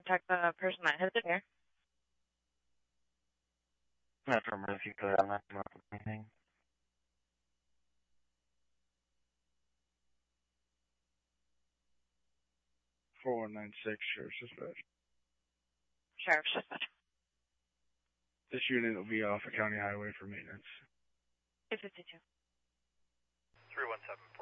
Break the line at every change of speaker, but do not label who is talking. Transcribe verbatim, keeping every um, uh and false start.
contact the person that hit it here.
Metro Emergency Code, I'm not coming up with anything.
four one nine six, Sheriff's Dispatch.
Sheriff's Dispatch.
This unit will be off a county highway for maintenance.
two fifty-two.
three one seven.